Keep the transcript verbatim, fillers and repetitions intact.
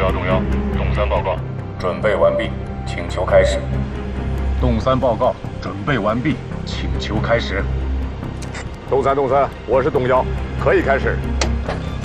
幺洞幺，洞三报告， 准备完毕，请求开始。 洞三报告，准备完毕，请求开始。 洞三洞三，我是洞幺，可以开始。